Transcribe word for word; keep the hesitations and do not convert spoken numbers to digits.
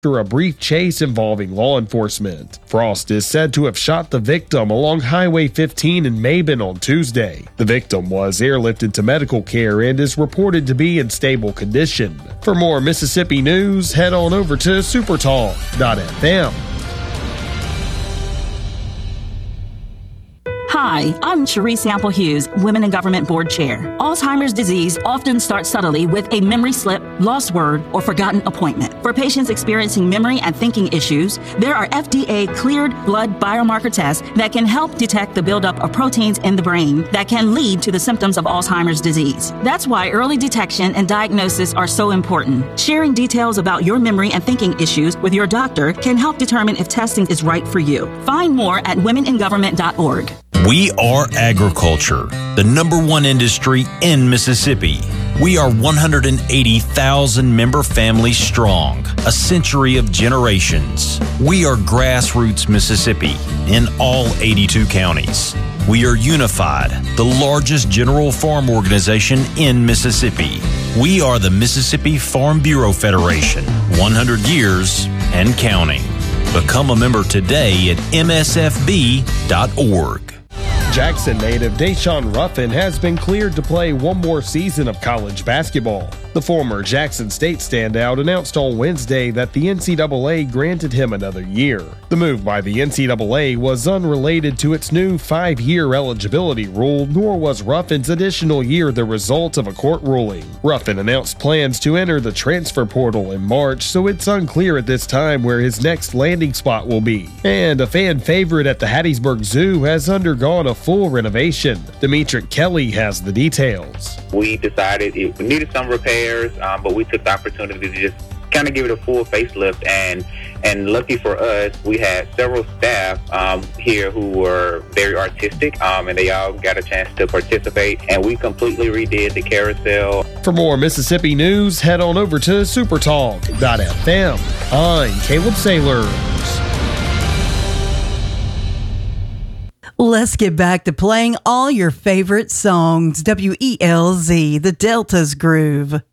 after a brief chase involving law enforcement. Frost is said to have shot the victim along Highway fifteen in Maben on Tuesday. The victim was airlifted to medical care and is reported to be in stable condition. For more Mississippi news, head on over to supertalk dot f m. Hi, I'm Cherie Sample Hughes, Women in Government Board Chair. Alzheimer's disease often starts subtly with a memory slip, lost word, or forgotten appointment. For patients experiencing memory and thinking issues, there are F D A-cleared blood biomarker tests that can help detect the buildup of proteins in the brain that can lead to the symptoms of Alzheimer's disease. That's why early detection and diagnosis are so important. Sharing details about your memory and thinking issues with your doctor can help determine if testing is right for you. Find more at women in government dot org. We are agriculture, the number one industry in Mississippi. We are one hundred eighty thousand member families strong, a century of generations. We are grassroots Mississippi in all eighty-two counties. We are unified, the largest general farm organization in Mississippi. We are the Mississippi Farm Bureau Federation, one hundred years and counting. Become a member today at m s f b dot org. Jackson native Deshaun Ruffin has been cleared to play one more season of college basketball. The former Jackson State standout announced on Wednesday that the N C double A granted him another year. The move by the N C double A was unrelated to its new five-year eligibility rule, nor was Ruffin's additional year the result of a court ruling. Ruffin announced plans to enter the transfer portal in March, so it's unclear at this time where his next landing spot will be. And a fan favorite at the Hattiesburg Zoo has undergone a full renovation. Demetric Kelly has the details. We decided it needed some repairs, um, but we took the opportunity to just kind of give it a full facelift. And and lucky for us, we had several staff um, here who were very artistic, um, and they all got a chance to participate. And we completely redid the carousel. For more Mississippi news, head on over to supertalk dot f m. I'm Caleb Sailors. Let's get back to playing all your favorite songs. W E L Z, the Delta's Groove.